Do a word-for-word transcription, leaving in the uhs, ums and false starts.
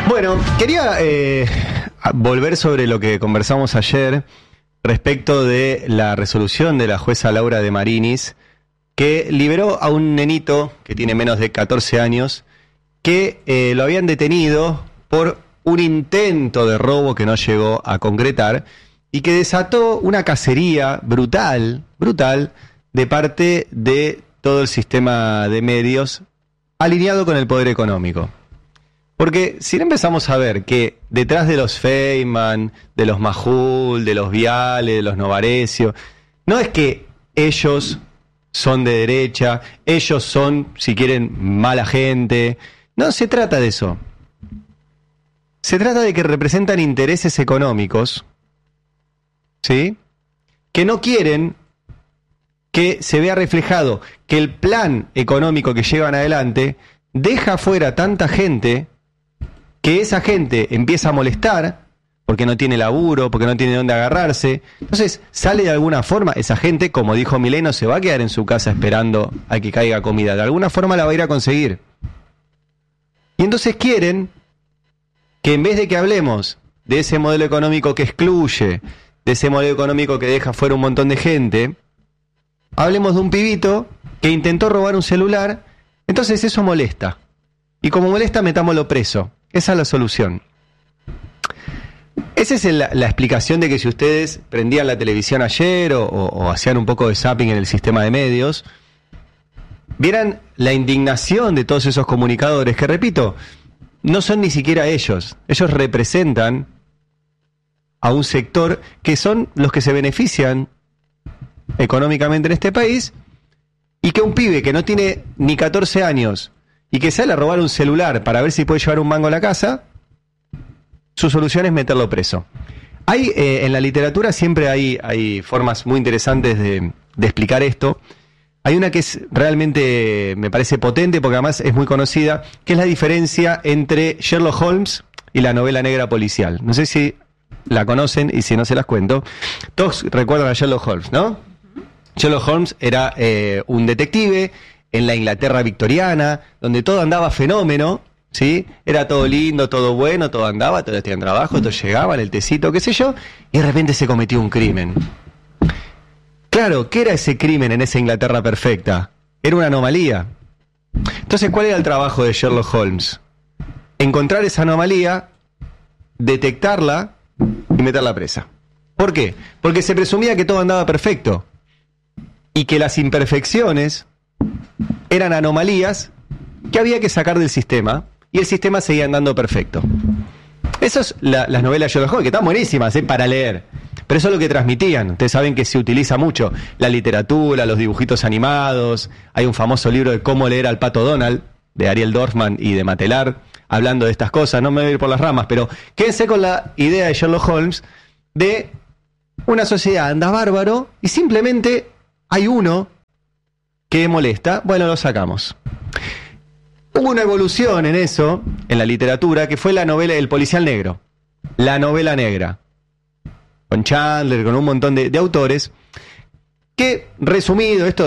Bueno, quería eh, volver sobre lo que conversamos ayer respecto de la resolución de la jueza Laura de Marinis, que liberó a un nenito que tiene menos de catorce años, que eh, lo habían detenido por un intento de robo que no llegó a concretar y que desató una cacería brutal, brutal, de parte de todo el sistema de medios alineado con el poder económico. Porque si no empezamos a ver que detrás de los Feynman, de los Majul, de los Viale, de los Novarecio, no es que ellos son de derecha, ellos son, si quieren, mala gente. No se trata de eso. Se trata de que representan intereses económicos, ¿sí?, que no quieren que se vea reflejado que el plan económico que llevan adelante deja fuera tanta gente, que esa gente empieza a molestar porque no tiene laburo, porque no tiene dónde agarrarse. Entonces sale de alguna forma, esa gente, como dijo Milei, no se va a quedar en su casa esperando a que caiga comida, de alguna forma la va a ir a conseguir. Y entonces quieren que en vez de que hablemos de ese modelo económico que excluye, de ese modelo económico que deja fuera un montón de gente, hablemos de un pibito que intentó robar un celular. Entonces eso molesta. Y como molesta, metámoslo preso. Esa es la solución. Esa es el, la explicación de que si ustedes prendían la televisión ayer o, o, o hacían un poco de zapping en el sistema de medios, vieran la indignación de todos esos comunicadores que, repito, no son ni siquiera ellos. Ellos representan a un sector que son los que se benefician económicamente en este país, y que un pibe que no tiene ni catorce años y que sale a robar un celular para ver si puede llevar un mango a la casa, su solución es meterlo preso. Hay eh, en la literatura siempre hay, hay formas muy interesantes de, de explicar esto. Hay una que es realmente, me parece potente, porque además es muy conocida, que es la diferencia entre Sherlock Holmes y la novela negra policial. No sé si la conocen, y si no se las cuento. Todos recuerdan a Sherlock Holmes, ¿no? Sherlock Holmes era eh, un detective en la Inglaterra victoriana, donde todo andaba fenómeno, ¿sí? Era todo lindo, todo bueno, todo andaba, todos tenían trabajo, todos llegaban, el tecito, qué sé yo, y de repente se cometió un crimen. Claro, ¿qué era ese crimen en esa Inglaterra perfecta? Era una anomalía. Entonces, ¿cuál era el trabajo de Sherlock Holmes? Encontrar esa anomalía, detectarla y meterla presa. ¿Por qué? Porque se presumía que todo andaba perfecto y que las imperfecciones eran anomalías que había que sacar del sistema, y el sistema seguía andando perfecto. Esas son la, las novelas de Sherlock Holmes, que están buenísimas, ¿eh?, para leer. Pero eso es lo que transmitían. Ustedes saben que se utiliza mucho la literatura, los dibujitos animados. Hay un famoso libro de Cómo leer al Pato Donald, de Ariel Dorfman y de Matelar, hablando de estas cosas. No me voy a ir por las ramas, pero quédense con la idea de Sherlock Holmes de una sociedad anda bárbaro y simplemente hay uno que molesta. Bueno, lo sacamos. Hubo una evolución en eso, en la literatura, que fue la novela El policial negro. La novela negra. Con Chandler, con un montón de, de autores, que, resumido, esto